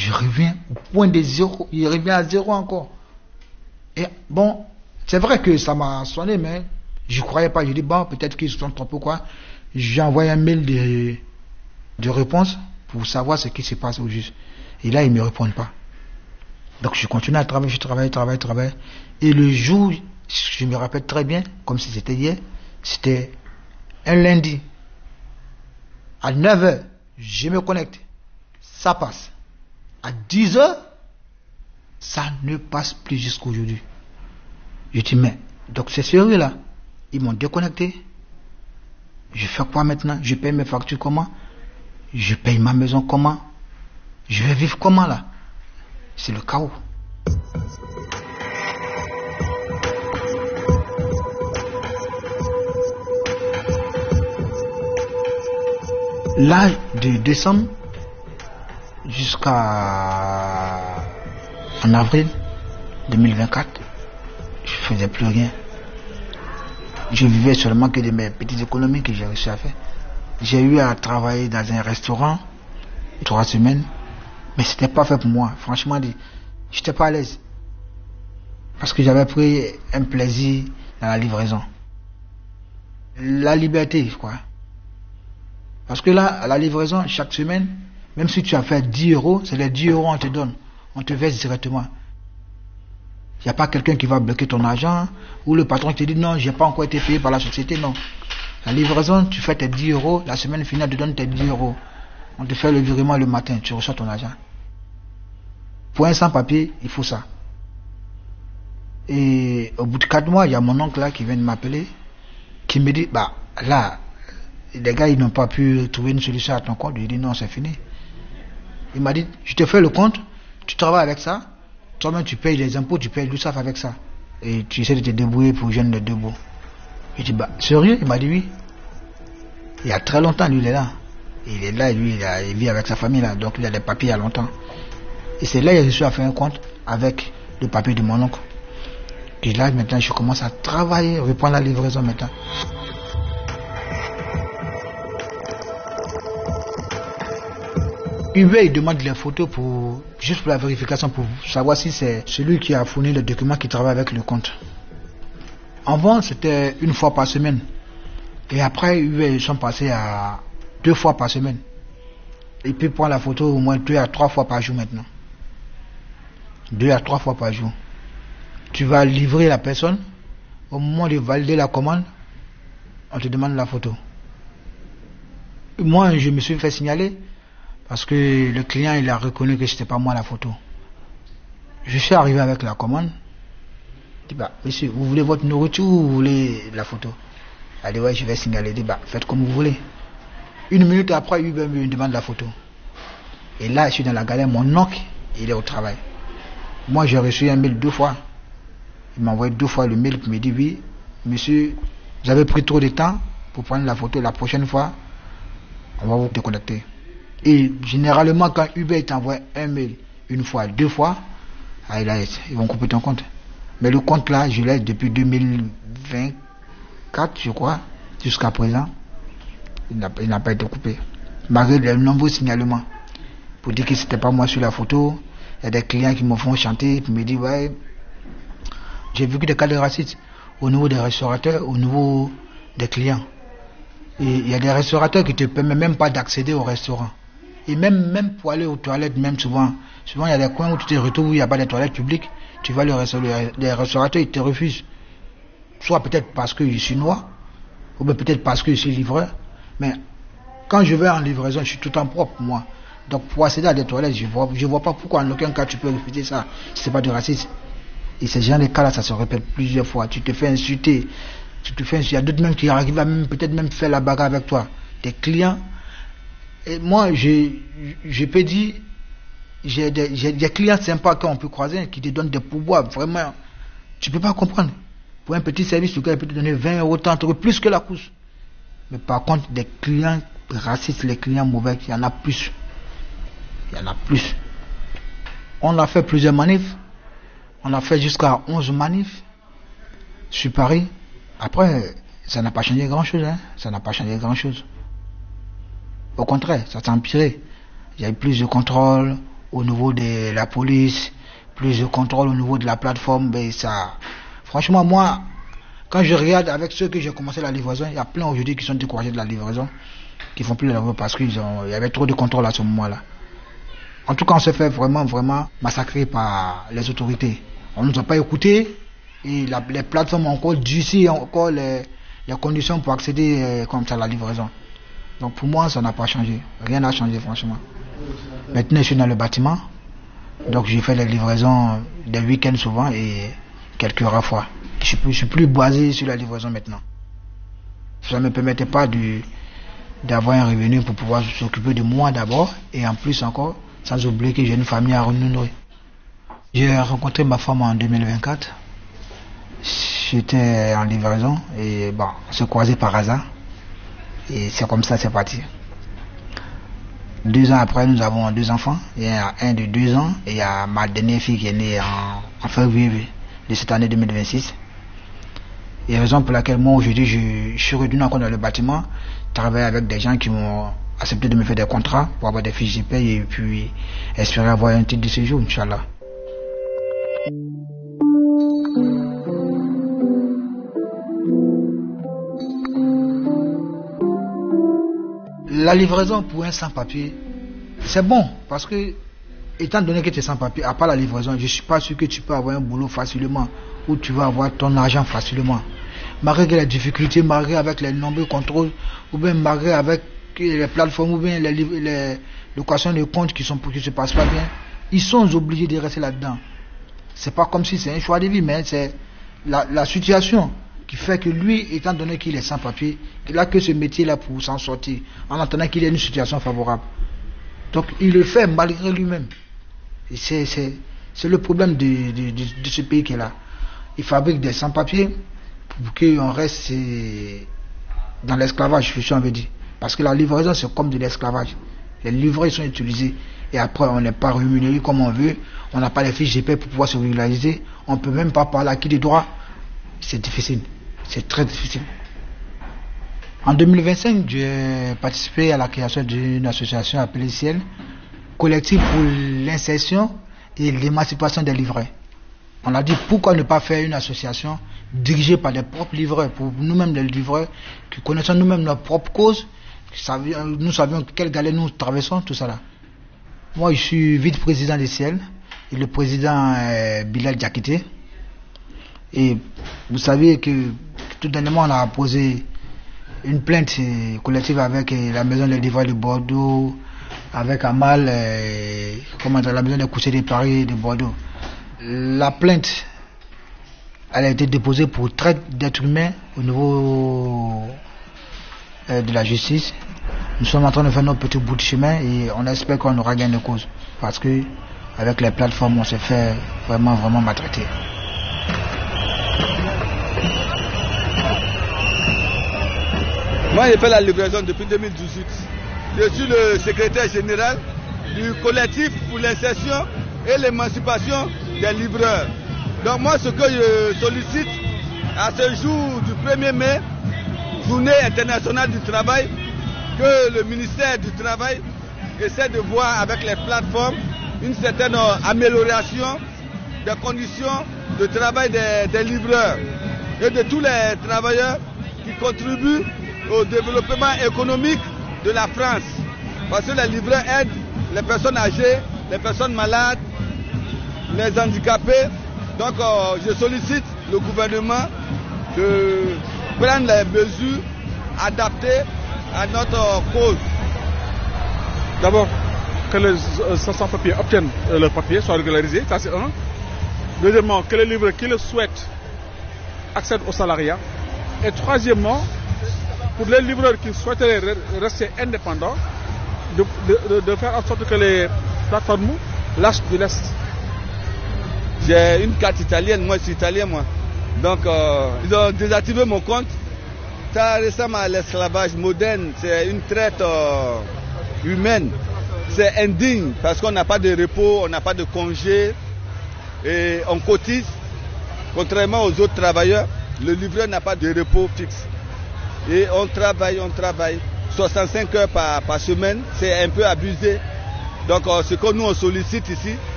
je reviens au point de zéro. Il revient à zéro encore. Et bon, c'est vrai que ça m'a sonné, mais je ne croyais pas. Je dis, bon, peut-être qu'ils se sont trompés ou quoi. J'ai envoyé un mail de réponse pour savoir ce qui se passe au juste. Et là, ils ne me répondent pas. Donc, je continue à travailler, je travaille. Et le jour, je me rappelle très bien, comme si c'était hier, c'était un lundi. À 9h, je me connecte. Ça passe. À 10h, ça ne passe plus jusqu'aujourd'hui. Je dis, mais, donc c'est sérieux là. Ils m'ont déconnecté. Je fais quoi maintenant? Je paye mes factures comment? Je paye ma maison comment? Je vais vivre comment là? C'est le chaos. Là, de décembre jusqu'à en avril 2024, je faisais plus rien. Je vivais seulement que de mes petites économies que j'ai réussi à faire. J'ai eu à travailler dans un restaurant 3 semaines, mais c'était pas fait pour moi. Franchement, j'étais pas à l'aise. Parce que j'avais pris un plaisir dans la livraison. La liberté, quoi. Parce que là, à la livraison, chaque semaine, même si tu as fait 10 euros, c'est les 10 euros qu'on te donne. On te verse directement. Il n'y a pas quelqu'un qui va bloquer ton argent, ou le patron qui te dit non, j'ai pas encore été payé par la société, non. La livraison, tu fais tes 10 euros, la semaine finale, on te donne tes 10 euros. On te fait le virement le matin, tu reçois ton argent. Pour un sans-papier, il faut ça. Et au bout de 4 mois, il y a mon oncle là qui vient de m'appeler, qui me dit, bah là, les gars, ils n'ont pas pu trouver une solution à ton compte. Je lui ai dit non, c'est fini. Il m'a dit, je te fais le compte, tu travailles avec ça, toi-même tu payes les impôts, tu payes l'USAF avec ça. Et tu essaies de te débrouiller pour jeune de debout. Je dis, bah, sérieux? Il m'a dit oui. Il y a très longtemps, lui, il est là. Il est là, lui, il vit avec sa famille là, donc il a des papiers il y a longtemps. Et c'est là que je suis à faire un compte avec le papier de mon oncle. Et là, maintenant, je commence à travailler, reprendre la livraison maintenant. Uber, il demande les photos juste pour la vérification, pour savoir si c'est celui qui a fourni le document qui travaille avec le compte. Avant, c'était 1 fois par semaine. Et après, Uber, ils sont passés à 2 fois par semaine. Il peut prendre la photo au moins 2 à 3 fois par jour maintenant. 2 à 3 fois par jour. Tu vas livrer la personne. Au moment de valider la commande, on te demande la photo. Moi, je me suis fait signaler parce que le client, il a reconnu que c'était pas moi la photo. Je suis arrivé avec la commande. Je dis, bah, monsieur, vous voulez votre nourriture ou vous voulez la photo? Elle dit, ouais, je vais signaler. Je dis, bah, faites comme vous voulez. 1 minute après, Uber me demande la photo. Et là, je suis dans la galère. Mon oncle, il est au travail. Moi, j'ai reçu un mail 2 fois. Il m'a envoyé 2 fois le mail pour me dire, oui, monsieur, vous avez pris trop de temps pour prendre la photo. La prochaine fois, on va vous déconnecter. Et généralement, quand Uber t'envoie un mail 1 fois, 2 fois, ils vont couper ton compte. Mais le compte là, je l'ai depuis 2024, je crois, jusqu'à présent. Il n'a pas été coupé. Malgré les nombreux signalements pour dire que c'était pas moi sur la photo. Il y a des clients qui me font chanter pour me dire, ouais, j'ai vécu des cas de racisme au niveau des restaurateurs, au niveau des clients. Et il y a des restaurateurs qui ne te permettent même pas d'accéder au restaurant. Et même pour aller aux toilettes, même souvent il y a des coins où tu te retrouves où il n'y a pas de toilettes publiques. Tu vas les restaurateurs, ils te refusent. Soit peut-être parce que je suis noir, ou peut-être parce que je suis livreur. Mais quand je vais en livraison, je suis tout en propre, moi. Donc pour accéder à des toilettes, je vois pas pourquoi en aucun cas tu peux refuser ça. C'est pas de racisme. Et ces gens de cas-là, ça se répète plusieurs fois. Tu te fais insulter. Il y a d'autres même qui arrivent à peut-être même faire la bagarre avec toi. Des clients. Et moi, je peux dire, j'ai des clients sympas qu'on peut croiser qui te donnent des pourboires. Vraiment, tu peux pas comprendre. Pour un petit service, le gars peut te donner 20 euros, 30 euros, plus que la course. Mais par contre, des clients racistes, les clients mauvais, il y en a plus. Il y en a plus. On a fait plusieurs manifs. On a fait jusqu'à 11 manifs sur Paris. Après, ça n'a pas changé grand-chose. Hein. Ça n'a pas changé grand-chose. Au contraire, ça s'est empiré. Il y a eu plus de contrôle. au niveau de la police, plus de contrôle au niveau de la plateforme. Ben ça, franchement, moi, quand je regarde avec ceux que j'ai commencé la livraison, il y a plein aujourd'hui qui sont découragés de la livraison, qui font plus la livraison parce qu'il y avait trop de contrôle à ce moment-là. En tout cas, on s'est fait vraiment massacrer par les autorités. On ne nous a pas écoutés et les plateformes ont encore durci encore les conditions pour accéder comme ça à la livraison. Donc pour moi, ça n'a pas changé. Rien n'a changé, franchement. Maintenant, je suis dans le bâtiment. Donc j'ai fait les livraisons des week-ends souvent et quelques rares fois. Je suis plus basé sur la livraison maintenant. Ça ne me permettait pas d'avoir un revenu pour pouvoir s'occuper de moi d'abord et en plus encore, sans oublier que j'ai une famille à renouer. J'ai rencontré ma femme en 2024. J'étais en livraison et bon, on s'est croisés par hasard. Et c'est comme ça, c'est parti. 2 ans après, nous avons 2 enfants. Il y a un de 2 ans et il y a ma dernière fille qui est née en février de cette année 2026. Et la raison pour laquelle moi aujourd'hui je suis revenu encore dans le bâtiment, travailler avec des gens qui m'ont accepté de me faire des contrats pour avoir des fiches de paye et puis espérer avoir un titre de séjour, Inch'Allah. La livraison pour un sans-papier, c'est bon parce que, étant donné que tu es sans-papier, à part la livraison, je ne suis pas sûr que tu peux avoir un boulot facilement ou tu vas avoir ton argent facilement. Malgré les difficultés, malgré avec les nombreux contrôles, ou bien malgré avec les plateformes, ou bien les locations de comptes qui ne se passent pas bien, ils sont obligés de rester là-dedans. C'est pas comme si c'est un choix de vie, mais c'est la situation qui fait que lui, étant donné qu'il est sans papier, il n'a que ce métier-là pour s'en sortir, en attendant qu'il ait une situation favorable. Donc il le fait malgré lui-même. C'est le problème de ce pays qui est là. Il fabrique des sans-papiers pour qu'on reste dans l'esclavage, si on veut dire. Parce que la livraison, c'est comme de l'esclavage. Les livreurs sont utilisés et après on n'est pas rémunéré comme on veut. On n'a pas les fiches de paie pour pouvoir se régulariser. On ne peut même pas parler acquis des droits. C'est difficile. C'est très difficile. En 2025, j'ai participé à la création d'une association appelée Ciel, collectif pour l'insertion et l'émancipation des livreurs. On a dit pourquoi ne pas faire une association dirigée par les propres livreurs, pour nous-mêmes les livreurs, qui connaissons nous-mêmes nos propres causes, nous savions quelle galère nous traversons, tout ça là. Moi, je suis vice-président de Ciel et le président Bilal Diakité. Et vous savez que tout dernièrement, on a posé une plainte collective avec la maison des livreurs de Bordeaux, avec Amal, la maison des couchers de Paris de Bordeaux. La plainte, elle a été déposée pour traite d'êtres humains au niveau de la justice. Nous sommes en train de faire notre petit bout de chemin et on espère qu'on aura gain de cause. Parce que avec les plateformes, on s'est fait vraiment maltraiter. Moi, j'ai fait la livraison depuis 2018. Je suis le secrétaire général du collectif pour l'insertion et l'émancipation des livreurs. Donc moi, ce que je sollicite à ce jour du 1er mai, journée internationale du travail, que le ministère du Travail essaie de voir avec les plateformes une certaine amélioration des conditions de travail des livreurs et de tous les travailleurs qui contribuent au développement économique de la France. Parce que les livreurs aident les personnes âgées, les personnes malades, les handicapés. Donc je sollicite le gouvernement de prendre les mesures adaptées à notre cause. D'abord, que les sans-papiers obtiennent leur papier, soient régularisés, ça c'est un. Deuxièmement, que les livreurs qui le souhaitent accèdent au salariat. Et troisièmement, pour les livreurs qui souhaiteraient rester indépendants, de faire en sorte que les plateformes lâchent du lest. J'ai une carte italienne, moi je suis italien moi. Donc ils ont désactivé mon compte. Ça ressemble à l'esclavage moderne, c'est une traite humaine. C'est indigne parce qu'on n'a pas de repos, on n'a pas de congé et on cotise. Contrairement aux autres travailleurs, le livreur n'a pas de repos fixe. Et on travaille 65 heures par semaine, c'est un peu abusé. Donc ce que nous on sollicite ici,